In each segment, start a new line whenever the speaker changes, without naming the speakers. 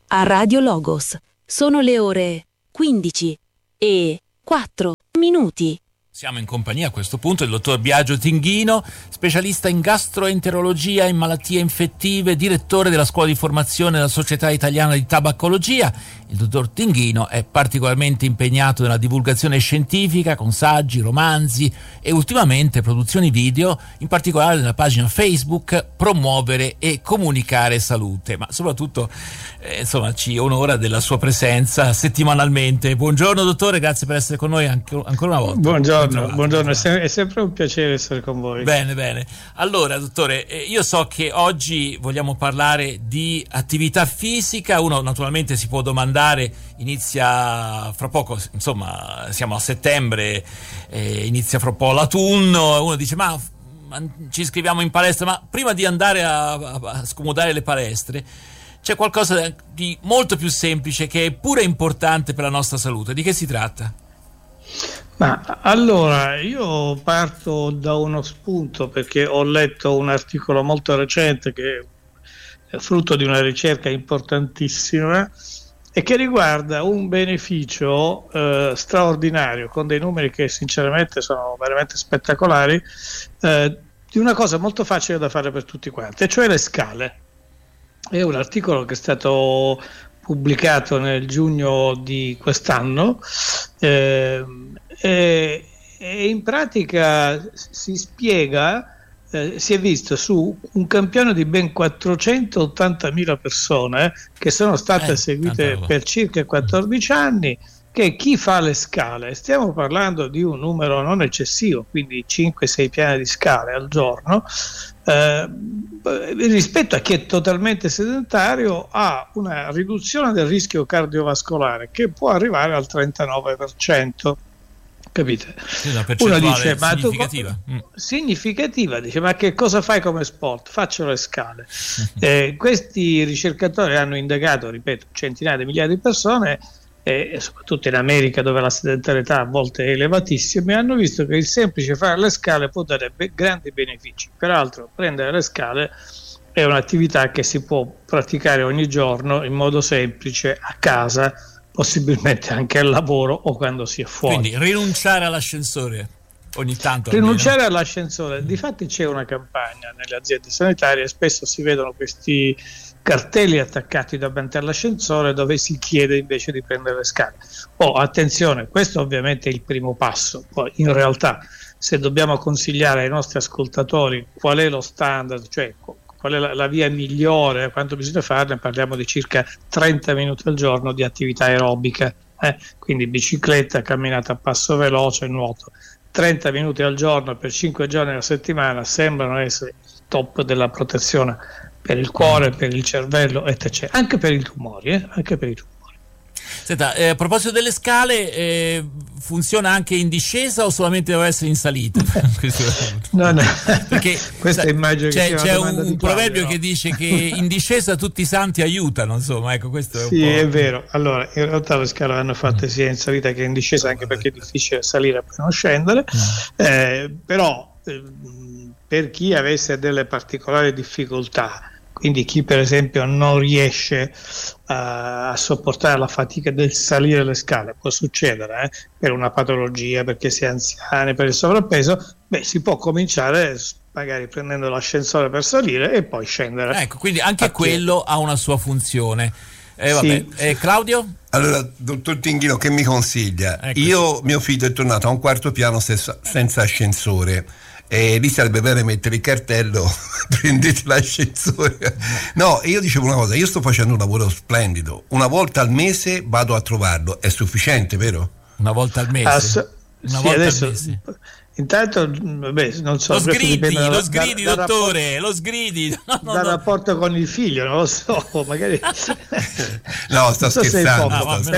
a Radio Logos. Sono le ore 15:04.
Siamo in compagnia a questo punto del dottor Biagio Tinghino, specialista in gastroenterologia e in malattie infettive, direttore della scuola di formazione della Società Italiana di Tabaccologia. Il dottor Tinghino è particolarmente impegnato nella divulgazione scientifica con saggi, romanzi e ultimamente produzioni video, in particolare nella pagina Facebook Promuovere e Comunicare Salute, ma soprattutto ci onora della sua presenza settimanalmente. Buongiorno dottore, grazie per essere con noi ancora una volta.
Buongiorno, è sempre un piacere essere con voi.
Bene. Allora dottore, io so che oggi vogliamo parlare di attività fisica. Uno naturalmente si può domandare, inizia fra poco, insomma siamo a settembre, inizia fra poco l'autunno, uno dice ma ci iscriviamo in palestra, ma prima di andare a scomodare le palestre c'è qualcosa di molto più semplice che è pure importante per la nostra salute. Di che si tratta?
Ma allora io parto da uno spunto, perché ho letto un articolo molto recente che è frutto di una ricerca importantissima e che riguarda un beneficio straordinario, con dei numeri che sinceramente sono veramente spettacolari, di una cosa molto facile da fare per tutti quanti, e cioè le scale. È un articolo che è stato pubblicato nel giugno di quest'anno e in pratica si spiega, si è visto su un campione di ben 480.000 persone che sono state seguite per circa 14 anni, che chi fa le scale, stiamo parlando di un numero non eccessivo, quindi 5-6 piani di scale al giorno, rispetto a chi è totalmente sedentario, ha una riduzione del rischio cardiovascolare che può arrivare al 39%. Capite?
Una percentuale significativa.
Significativa, dice, ma che cosa fai come sport? Faccio le scale. Questi ricercatori hanno indagato, ripeto, centinaia di migliaia di persone, soprattutto in America dove la sedentarietà a volte è elevatissima, e hanno visto che il semplice fare le scale può dare grandi benefici. Peraltro prendere le scale è un'attività che si può praticare ogni giorno in modo semplice a casa, possibilmente anche al lavoro o quando si è fuori.
Quindi rinunciare all'ascensore ogni tanto.
Rinunciare all'ascensore. Difatti c'è una campagna nelle aziende sanitarie, spesso si vedono questi cartelli attaccati davanti all'ascensore dove si chiede invece di prendere le scale. Attenzione, questo ovviamente è il primo passo. Poi in realtà, se dobbiamo consigliare ai nostri ascoltatori qual è lo standard, cioè qual è la via migliore, quanto bisogna farne, parliamo di circa 30 minuti al giorno di attività aerobica, quindi bicicletta, camminata a passo veloce, nuoto. 30 minuti al giorno per 5 giorni alla settimana sembrano essere il top della protezione per il cuore, per il cervello, etc. Anche per i tumori, anche per i tumori.
Senta, a proposito delle scale, funziona anche in discesa o solamente deve essere in salita?
No.
Perché
questa immagino che
c'è un proverbio che dice che in discesa tutti i santi aiutano, insomma, ecco, questo è un
sì,
po'...
è vero. Allora, in realtà le scale vanno fatte sia in salita che in discesa, anche perché è difficile salire e poi non scendere, però per chi avesse delle particolari difficoltà, quindi chi per esempio non riesce a sopportare la fatica del salire le scale, può succedere per una patologia, perché si è anziani, per il sovrappeso, si può cominciare magari prendendo l'ascensore per salire e poi scendere.
Ecco, quindi anche quello ha una sua funzione.
Sì.
Claudio?
Allora, dottor Tinghino, che mi consiglia?
Ecco.
Mio figlio è tornato a un quarto piano senza ascensore. E lì sarebbe bene mettere il cartello prendete l'ascensore. No, io dicevo una cosa, io sto facendo un lavoro splendido, una volta al mese vado a trovarlo, è sufficiente, vero?
Una volta al mese?
Adesso, intanto non so,
lo sgridi dottore, lo sgridi
dal rapporto con il figlio, non lo so, magari
no, sto scherzando,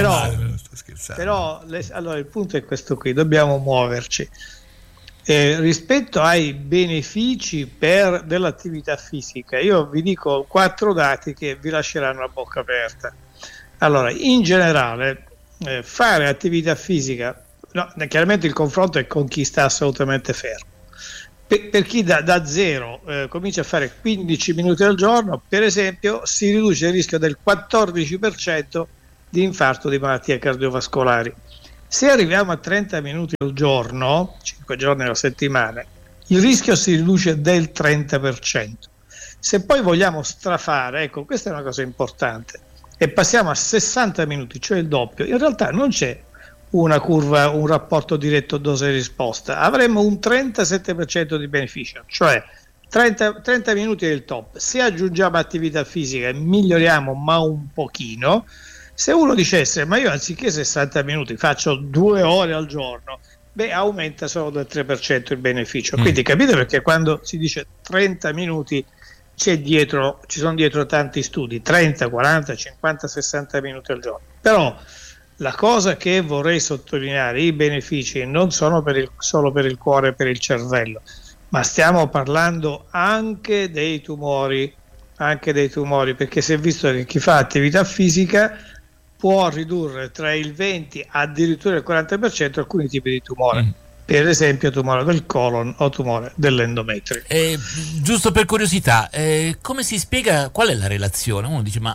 però allora il punto è questo qui, dobbiamo muoverci. Rispetto ai benefici dell'attività fisica, io vi dico 4 dati che vi lasceranno la bocca aperta. Allora, in generale, fare attività fisica, chiaramente il confronto è con chi sta assolutamente fermo, per chi da zero comincia a fare 15 minuti al giorno, per esempio, si riduce il rischio del 14% di infarto, di malattie cardiovascolari. Se arriviamo a 30 minuti al giorno, 5 giorni alla settimana, il rischio si riduce del 30%. Se poi vogliamo strafare, ecco, questa è una cosa importante, e passiamo a 60 minuti, cioè il doppio, in realtà non c'è una curva, un rapporto diretto dose-risposta, avremmo un 37% di beneficio, cioè 30 minuti è il top. Se aggiungiamo attività fisica miglioriamo, ma un pochino. Se uno dicesse ma io anziché 60 minuti faccio 2 ore al giorno, aumenta solo del 3% il beneficio. Quindi capite perché quando si dice 30 minuti ci sono dietro tanti studi, 30, 40, 50, 60 minuti al giorno. Però la cosa che vorrei sottolineare, i benefici non sono solo per il cuore e per il cervello, ma stiamo parlando anche dei tumori, perché si è visto che chi fa attività fisica può ridurre tra il 20 addirittura il 40% alcuni tipi di tumore. Per esempio tumore del colon o tumore dell'endometrio.
Giusto per curiosità, come si spiega, qual è la relazione? Uno dice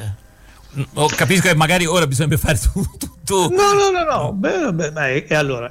capisco che magari ora bisogna fare tutto.
No. Allora,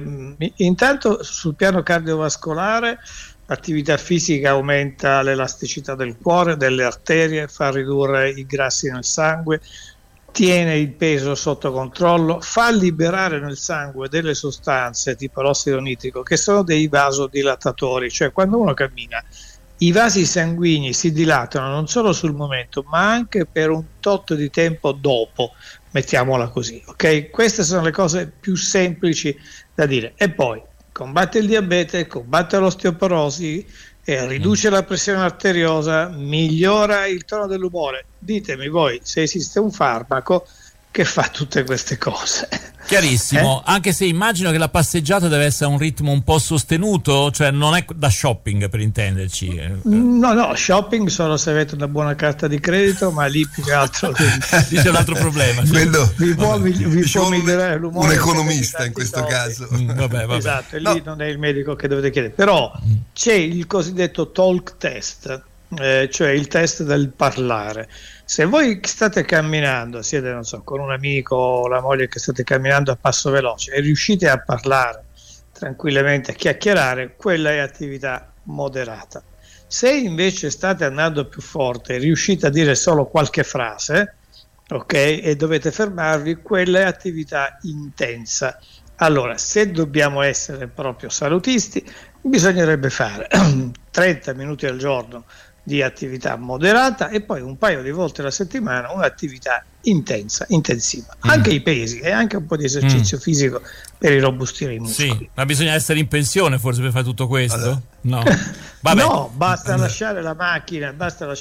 intanto sul piano cardiovascolare l'attività fisica aumenta l'elasticità del cuore, delle arterie, fa ridurre i grassi nel sangue, tiene il peso sotto controllo, fa liberare nel sangue delle sostanze tipo l'ossido nitrico che sono dei vasodilatatori, cioè quando uno cammina i vasi sanguigni si dilatano non solo sul momento ma anche per un tot di tempo dopo, mettiamola così, ok? Queste sono le cose più semplici da dire. E poi combatte il diabete, combatte l'osteoporosi, riduce la pressione arteriosa, migliora il tono dell'umore. Ditemi voi se esiste un farmaco che fa tutte queste cose.
Chiarissimo, anche se immagino che la passeggiata deve essere a un ritmo un po' sostenuto, cioè non è da shopping per intenderci.
No, shopping solo se avete una buona carta di credito, ma lì più che altro
c'è un altro problema.
Vi può migliorare l'umore.
Un economista in questo caso.
Vabbè.
Esatto, e lì non è il medico che dovete chiedere. Però c'è il cosiddetto talk test, cioè il test del parlare. Se voi state camminando, siete con un amico o la moglie che state camminando a passo veloce e riuscite a parlare tranquillamente, a chiacchierare, quella è attività moderata. Se invece state andando più forte e riuscite a dire solo qualche frase, ok, e dovete fermarvi, quella è attività intensa. Allora, se dobbiamo essere proprio salutisti, bisognerebbe fare 30 minuti al giorno di attività moderata e poi un paio di volte alla settimana un'attività intensiva, anche i pesi e anche un po' di esercizio fisico per irrobustire i muscoli.
Sì, ma bisogna essere in pensione forse per fare tutto questo? No,
no, basta lasciare la macchina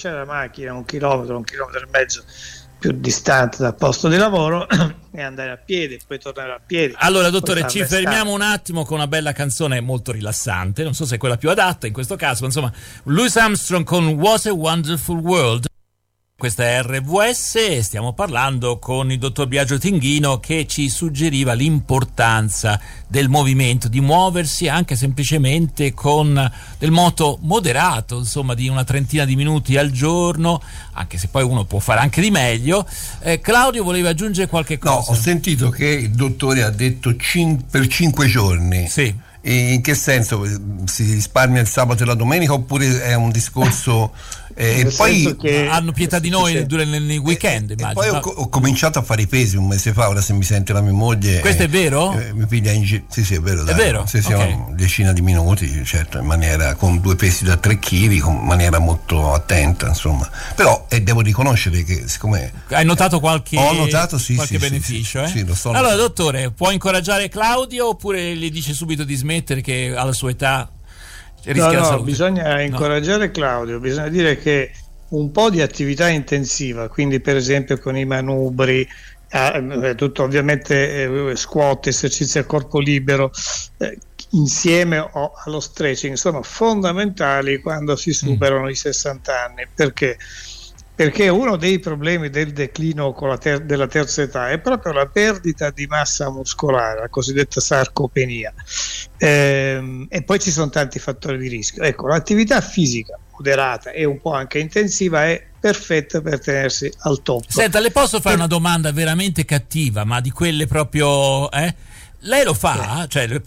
1 chilometro, 1,5 chilometri più distante dal posto di lavoro e andare a piedi, poi tornare a piedi.
Allora dottore, ci fermiamo un attimo con una bella canzone molto rilassante, non so se è quella più adatta in questo caso, insomma, Louis Armstrong con What a Wonderful World. Questa è RVS e stiamo parlando con il dottor Biagio Tinghino che ci suggeriva l'importanza del movimento, di muoversi anche semplicemente con del moto moderato, insomma di una trentina di minuti al giorno, anche se poi uno può fare anche di meglio. Claudio voleva aggiungere qualche cosa?
No, ho sentito che il dottore ha detto per 5 giorni.
Sì.
E in che senso? Si risparmia il sabato e la domenica oppure è un discorso e poi
che hanno pietà di noi nei weekend,
e poi ho cominciato a fare i pesi un mese fa, ora se mi sente la mia moglie
questo è vero?
Mi piglia in giro. Sì, è vero,
è vero?
Sì, okay. Una decina di minuti, certo, in maniera con 2 pesi da 3 kg, con maniera molto attenta, insomma. Però devo riconoscere che siccome
hai notato qualche beneficio,
sì, lo so.
Allora dottore, può incoraggiare Claudio oppure gli dice subito di smettere che alla sua età rischia la salute?
Bisogna incoraggiare Claudio, bisogna dire che un po' di attività intensiva, quindi per esempio con i manubri, tutto ovviamente squat, esercizi a corpo libero, insieme allo stretching sono fondamentali quando si superano i 60 anni, perché perché uno dei problemi del declino della terza età è proprio la perdita di massa muscolare, la cosiddetta sarcopenia, e poi ci sono tanti fattori di rischio. Ecco, l'attività fisica moderata e un po' anche intensiva è perfetta per tenersi al top.
Senta, le posso fare una domanda veramente cattiva, ma di quelle proprio... Lei lo fa? Cioè,